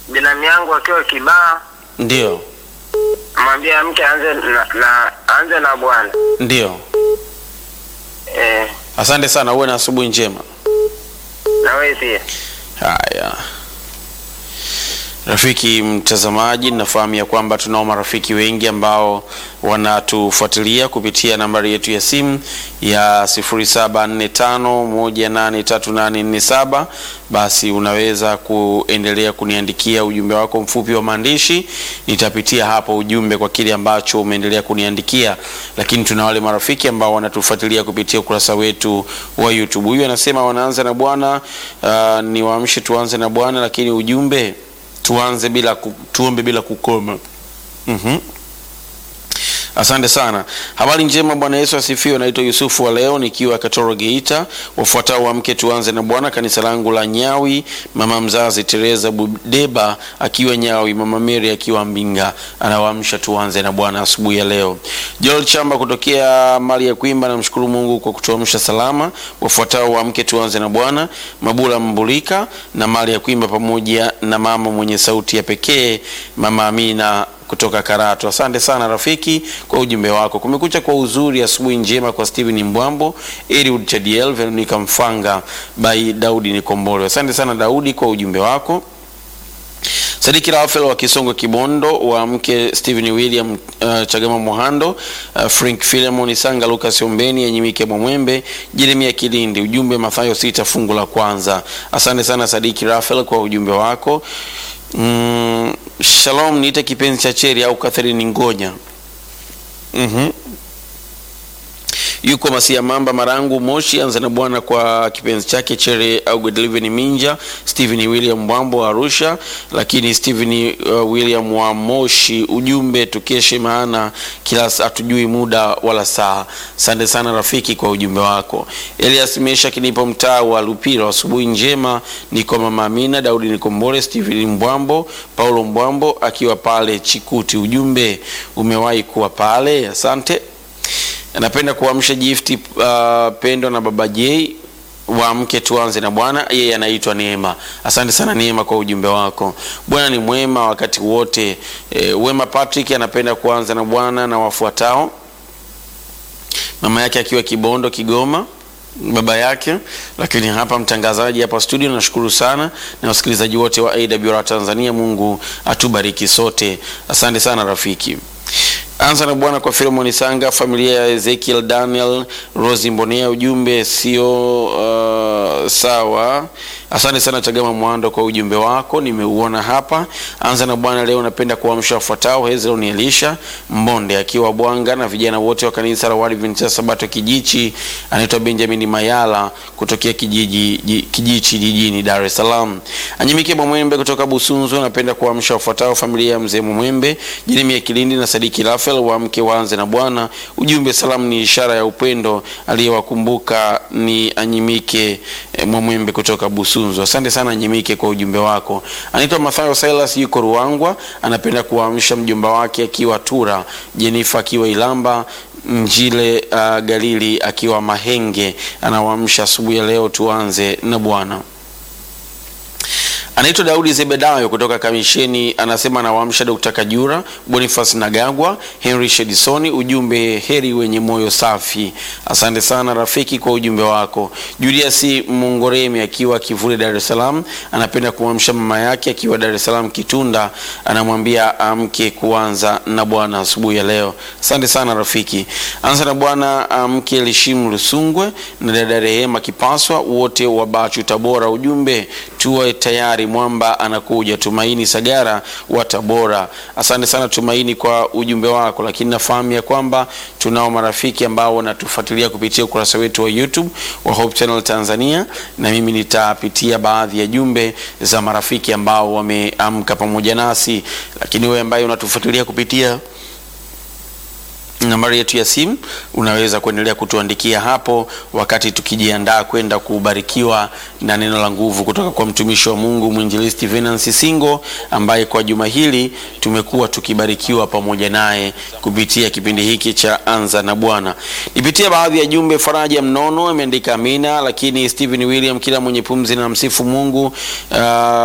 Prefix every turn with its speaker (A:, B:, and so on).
A: binamu yangu akiwa Kibaha.
B: Ndio.
A: Mwambie mke aanze na Bwana.
B: Ndio. Asante sana, uwe na asubuhi njema.
A: Na wewe pia.
B: Haya. Rafiki mtazamaji, nafahamu ya kwamba tunao marafiki wengi ambao wanatufuatilia kupitia nambari yetu ya simu ya 0745183847. Basi unaweza kuendelea kuniandikia ujumbe wako mfupi wa maandishi, nitapitia hapo ujumbe kwa kile ambacho umeendelea kuniandikia. Lakini tuna wale marafiki ambao wanatufuatilia kupitia ukurasa wetu wa YouTube. Huyu anasema wanaanza na Bwana, ni waamshe tuanze na Bwana, lakini ujumbe tuombe bila kukoma. Asante sana. Habari njema, Bwana Yesu asifiwe. Naitwa Yusufu wa leo nikiwa Katoro Geita. Wafuatao wamke tuanze na Bwana, kanisa langu la Nyawi, mama mzazi Teresa Budeba akiwa Nyawi, mama Mary akiwa Mbinga, anawaamsha tuanze na Bwana asubuhi ya leo. Joel Chamba kutokea Mali ya Kuimba, namshukuru Mungu kwa kutuamsha salama. Wafuatao wamke tuanze na Bwana, Mabula Mbulika na Mali ya Kuimba, pamoja na mama mwenye sauti ya pekee, mama Amina kutoka Karatu. Asante sana rafiki kwa ujumbe wako. Kumekucha kwa uzuri, asubuhi njema kwa Steven Mbwambo, Eliud Chadiel, Veronica Mfanga, by Daudi Nikombole. Asante sana Daudi kwa ujumbe wako. Sadiki Rafael wa Kisongo Kibondo, wa mke Steven William Chagama Mohando, Frank Philemon Sanga, Lucas Ombeni, Enyimike Mwembe, Jeremia Kilindi. Ujumbe Mathayo 6 fungu la kwanza. Asante sana Sadiki Rafael kwa ujumbe wako. Shalom, niite kipenzi cha Cheri au Catherine Ngonya. Yuko Masia Mamba Marangu Moshi, anza na Bwana kwa kipenzi chake Cheri au Godliven Minja, Steven William Mbwambo Arusha, lakini Steven William wa Moshi. Ujumbe tukeshe, maana kila hatujui muda wala saa. Asante sana rafiki kwa ujumbe wako. Elias Mesha kinipo mtaa wa Lupiro, asubuhi njema niko mama Amina, Daudi Nikombole, Steven Mbwambo, Paulo Mbwambo akiwa pale Chikuti. Ujumbe umewahi kuwa pale. Asante. Napenda kuamsha Gift Pendo na Baba J, wa mke tuanze na Bwana, yeye anaitwa Neema. Asante sana Neema kwa ujumbe wako. Bwana ni mwema wakati wote. Wema Patrick anapenda kuanza na Bwana na wafuatao: mama yake akiwa Kibondo Kigoma, baba yake, lakini hapa mtangazaji hapa studio. Nashukuru sana na wasikilizaji wote wa AWR Tanzania. Mungu atubariki sote. Asante sana rafiki. Anza na Bwana kwa Philemon Sanga, familia ya Ezekiel Daniel, Rosi Mbonea. Ujumbe sio sawa. Asante sana Chagama Mwando kwa ujumbe wako, nimeuona hapa. Anza na Bwana leo napenda kuamsha wafuatao: Hezron Elisha Mbonde akiwa Bwanga, na vijana wote wa kanisa la Waadventista Sabato Kijichi, anaitwa Benjamin Mayala kutokea Kijichi jijini Dar es Salaam. Anyimike Mwembe kutoka Busunzu, napenda kuamsha wafuatao: familia ya mzee Mwembe, Jeremia Kilindi na Sadiki Rafael, wa mke waanze na Bwana. Ujumbe salamu ni ishara ya upendo, aliyewakumbuka ni Anyimike Mwembe kutoka Busunzu. Asante sana Anyimike kwa ujumbe wako. Anaitwa Mathayo Silas yuko Ruangwa, anapenda kuamsha mjomba wake akiwa Tura, Jennifer akiwa Ilamba, Njile Galili akiwa Mahenge, anawaamsha asubuhi ya leo tuanze na Bwana. Anaitwa Daudi Zebedayo kutoka Kamisheni, anasema anawaamsha Dr. Kajura, Boniface Nagagwa, Henry Shedisoni. Ujumbe heri wenye moyo safi. Asante sana rafiki kwa ujumbe wako. Julius Mungoremi akiwa Kivule Dar es Salaam, anapenda kuamsha mama yake akiwa Dar es Salaam Kitunda, anamwambia amke kuanza na Bwana asubuhi ya leo. Asante sana rafiki. Anza na Bwana amke Lishimu Lusungwe na dada Rehema Kipaswa, wote wa Bachu Tabora. Ujumbe tuwe tayari, mwamba anakuja. Tumaini Sagara wa Tabora. Asante sana Tumaini kwa ujumbe wako, lakini nafahamu ya kwamba tunao marafiki ambao wanatufuatilia kupitia ukurasa wetu wa YouTube wa Hope Channel Tanzania, na mimi nitapitia baadhi ya jumbe za marafiki ambao wameamka pamoja nasi. Lakini wewe ambaye unatufuatilia kupitia nambari yetu ya simu, unaweza kuendelea kutuandikia hapo wakati tukijiandaa kwenda kubarikiwa na neno la nguvu kutoka kwa mtumishi wa Mungu mwinjilisti Venance Singo, ambaye kwa juma hili tumekuwa tukibarikiwa pamoja naye kupitia kipindi hiki cha Anza na Bwana. Nipitia baadhi ya jumbe. Faraja Mnono ameandika amina, lakini Steven William, kila mwenye pumzi na msifu Mungu.